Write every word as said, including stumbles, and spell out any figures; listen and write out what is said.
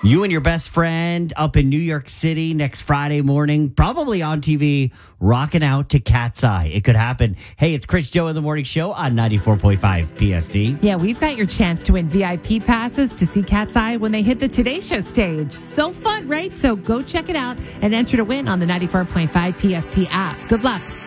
You and your best friend up in New York City next Friday morning, probably on T V, rocking out to Cat's Eye. It could happen. Hey, it's Chris Joe in the Morning Show on ninety-four point five P S D. Yeah, we've got your chance to win V I P passes to see Cat's Eye when they hit the Today Show stage. So fun, right? So go check it out and enter to win on the ninety-four point five P S T app. Good luck.